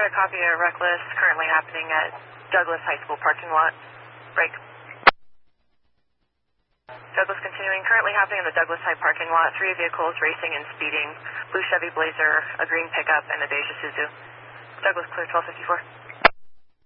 copy a reckless currently happening at Douglas High School parking lot. Break. Douglas continuing, currently happening in the Douglas High parking lot. 3 vehicles racing and speeding. Blue Chevy Blazer, a green pickup, and a beige Isuzu. Douglas clear 1254.